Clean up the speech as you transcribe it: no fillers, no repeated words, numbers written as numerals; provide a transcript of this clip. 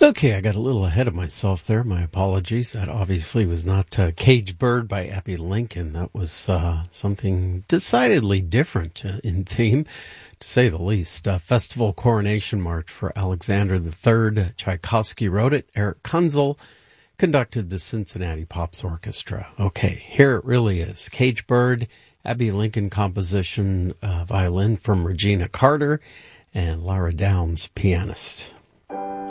Okay, I got a little ahead of myself there. My apologies. That obviously was not Caged Bird by Abbey Lincoln. That was something decidedly different in theme, to say the least. Festival Coronation March for Alexander III. Tchaikovsky wrote it. Eric Kunzel conducted the Cincinnati Pops Orchestra. Okay, here it really is. Caged Bird, Abbey Lincoln composition, violin from Regina Carter, and Lara Downs, pianist.